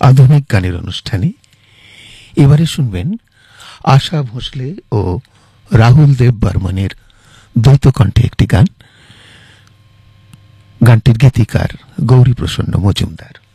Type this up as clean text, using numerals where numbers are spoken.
আধুনিক গানের অনুষ্ঠানে এবারে শুনবেন আশা ভোসলে ও রাহুল দেব বর্মনের দ্বৈত কণ্ঠে একটি গান। গানটির গীতিকার গৌরী প্রসন্ন মজুমদার।